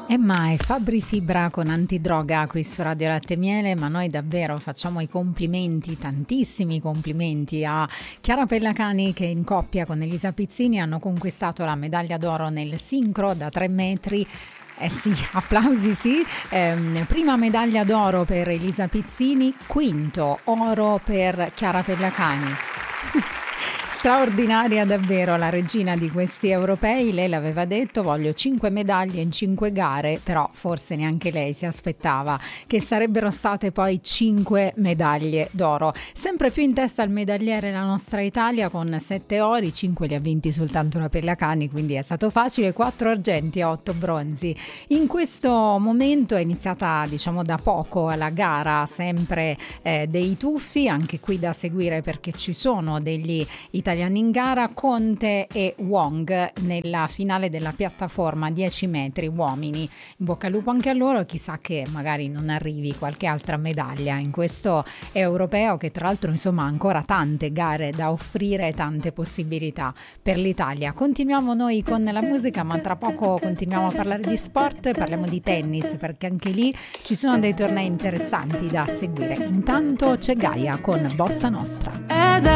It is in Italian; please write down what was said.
Mai Fabri Fibra con Antidroga qui su Radio Latte e Miele, ma noi davvero facciamo i complimenti, tantissimi complimenti a Chiara Pellacani che in coppia con Elisa Pizzini hanno conquistato la medaglia d'oro nel sincro da 3 metri. Sì, applausi sì. Prima medaglia d'oro per Elisa Pizzini, quinto oro per Chiara Pellacani. Straordinaria davvero la regina di questi europei, lei l'aveva detto, voglio 5 medaglie in 5 gare, però forse neanche lei si aspettava che sarebbero state poi 5 medaglie d'oro. Sempre più in testa al medagliere la nostra Italia con 7 ori, 5 li ha vinti soltanto la Pellacani, quindi è stato facile, 4 argenti e 8 bronzi. In questo momento è iniziata diciamo da poco la gara sempre dei tuffi, anche qui da seguire perché ci sono degli italiani in gara, Conte e Wong nella finale della piattaforma 10 metri uomini. In bocca al lupo anche a loro, chissà che magari non arrivi qualche altra medaglia in questo europeo che tra l'altro insomma ha ancora tante gare da offrire, tante possibilità per l'Italia. Continuiamo noi con la musica, ma tra poco continuiamo a parlare di sport, parliamo di tennis perché anche lì ci sono dei tornei interessanti da seguire. Intanto c'è Gaia con Bossa Nostra.